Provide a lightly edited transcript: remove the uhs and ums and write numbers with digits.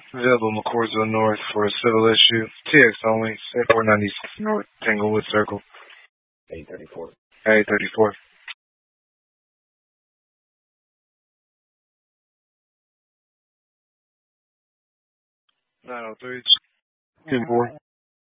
Available McCordsville North for a civil issue. TX only. 496 North, Tanglewood Circle. 834. 834. 903. 10-4.